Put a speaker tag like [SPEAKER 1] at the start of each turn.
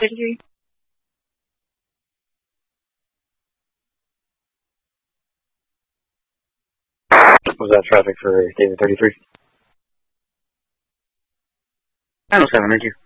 [SPEAKER 1] 33.
[SPEAKER 2] Was that traffic for David 33?
[SPEAKER 3] 907, thank you.